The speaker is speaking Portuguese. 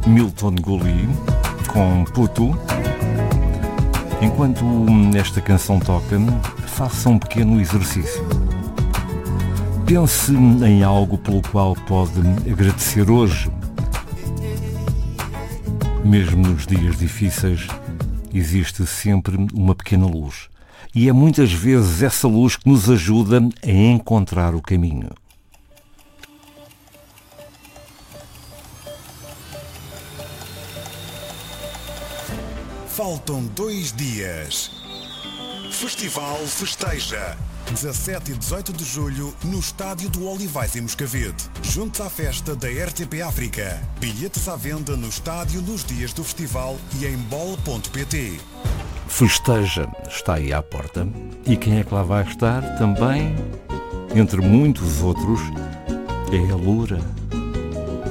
Milton Gulli com Putu. Enquanto esta canção toca, faça um pequeno exercício. Pense em algo pelo qual pode agradecer hoje. Mesmo nos dias difíceis, existe sempre uma pequena luz. E é muitas vezes essa luz que nos ajuda a encontrar o caminho. Faltam 2 dias. Festival Festeja. 17 e 18 de julho no Estádio do Olivais em Moscavide. Juntos à festa da RTP África. Bilhetes à venda no estádio nos dias do festival e em bol.pt. Festeja está aí à porta. E quem é que lá vai estar também, entre muitos outros, é a Lura.